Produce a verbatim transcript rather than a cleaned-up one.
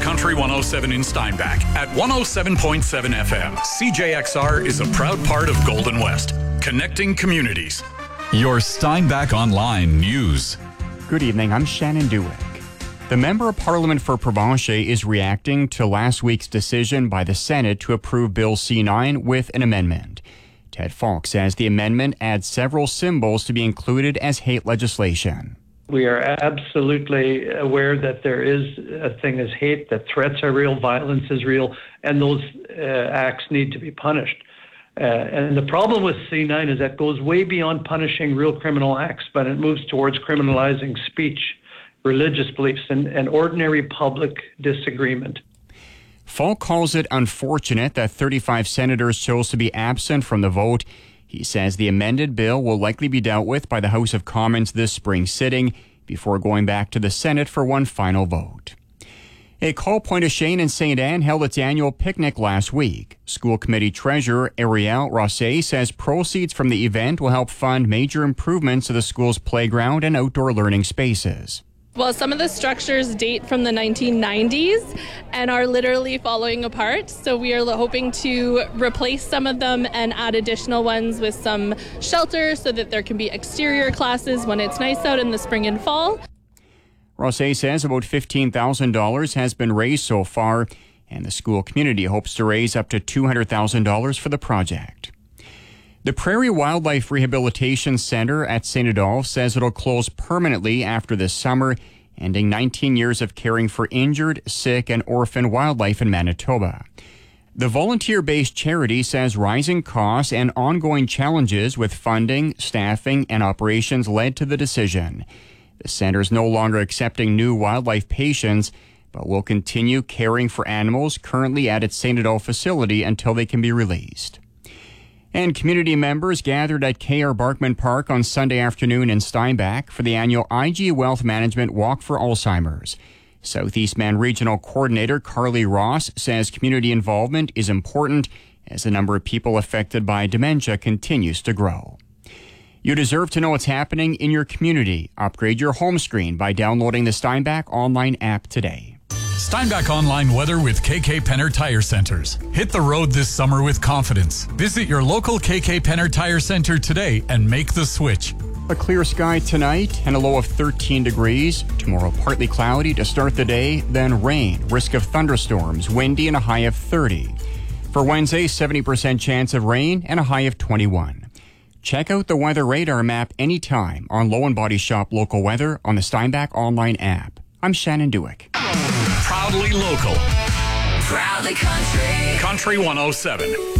Country one oh seven in Steinbach at one oh seven point seven F M. C J X R is a proud part of Golden West, connecting communities. Your Steinbach Online News. Good evening, I'm Shannon Dewick. The Member of Parliament for Provencher is reacting to last week's decision by the Senate to approve Bill C nine with an amendment. Ted Falk says the amendment adds several symbols to be included as hate legislation. We are absolutely aware that there is a thing as hate, that threats are real, violence is real, and those uh, acts need to be punished. Uh, and the problem with C nine is that it goes way beyond punishing real criminal acts, but it moves towards criminalizing speech, religious beliefs, and, and ordinary public disagreement. Falk calls it unfortunate that thirty-five senators chose to be absent from the vote. He says the amended bill will likely be dealt with by the House of Commons this spring sitting before going back to the Senate for one final vote. École Pointe-aux-Chenes in Saint Anne held its annual picnic last week. School committee treasurer Ariel Rosset says proceeds from the event will help fund major improvements to the school's playground and outdoor learning spaces. Well, some of the structures date from the nineteen nineties and are literally falling apart. So we are hoping to replace some of them and add additional ones with some shelter so that there can be exterior classes when it's nice out in the spring and fall. Rosset says about fifteen thousand dollars has been raised so far, and the school community hopes to raise up to two hundred thousand dollars for the project. The Prairie Wildlife Rehabilitation Center at Saint Adolphe says it'll close permanently after this summer, ending nineteen years of caring for injured, sick, and orphan wildlife in Manitoba. The volunteer-based charity says rising costs and ongoing challenges with funding, staffing, and operations led to the decision. The center is no longer accepting new wildlife patients, but will continue caring for animals currently at its Saint Adolphe facility until they can be released. And community members gathered at K R Barkman Park on Sunday afternoon in Steinbach for the annual I G Wealth Management Walk for Alzheimer's. Southeast Man Regional Coordinator Carly Ross says community involvement is important as the number of people affected by dementia continues to grow. You deserve to know what's happening in your community. Upgrade your home screen by downloading the Steinbach Online app today. Steinbach Online weather with K K Penner Tire Centers. Hit the road this summer with confidence. Visit your local K K Penner Tire Center today and make the switch. A clear sky tonight and a low of thirteen degrees. Tomorrow partly cloudy to start the day, then rain. Risk of thunderstorms, windy and a high of thirty. For Wednesday, seventy percent chance of rain and a high of twenty-one. Check out the weather radar map anytime on Low and Body Shop Local Weather on the Steinbach Online app. I'm Shannon Dewick. Proudly local. Proudly country. Country one oh seven.